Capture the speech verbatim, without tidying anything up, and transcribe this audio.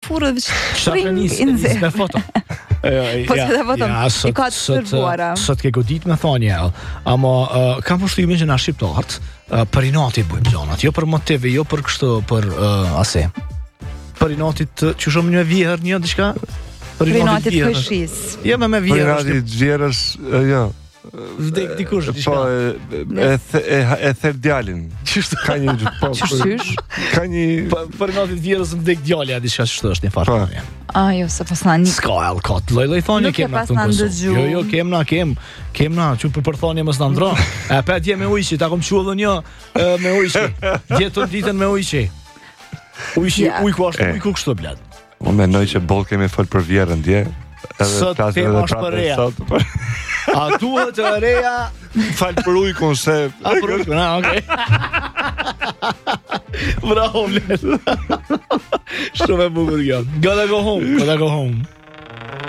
furë dhe shpring i nxehtë. Me foto. Po se dhe votëm, i ka të tërbuara. Sot ke godit me thonje, ama uh, kam përshtypjen që na shqiptarët uh, për inatit bëjmë zonat, jo për motive, jo për kështu, për uh, ase. Për inatit që shumë një vjerë një diçka? Për inatit këshis. Jo, me me Për vjerë. inatit vjerës, jo. Vdek dikush diçka. Po e e e, e ther djalin. Ka një po. Qysh? Ka një Për inatit vjerës vdek djalja diçka ç'është është një farë. A, jo, se pas na një... Ska el kot, loj loj thonje Nuk e kem na pas këtu na në Kosovë. ndëgju. Jo, jo, kem na, kem, kem na, që për përthonje mos na ndron. E pa dje me ujqi, ta kom quë dhe një e, me ujqi. Djetën ditën me ujqi. Ujqi, Ja. ujku ashtu, E. ujku kështu bled. Unë mendoj që boll kemi fol për vjerën dje. Sot tema është për reja. A duhet të reja? Fal për ujkun se A për ujku, na, okej. Bravo, bled. Shumë e bukur kjo. Gotta go home, gotta go home.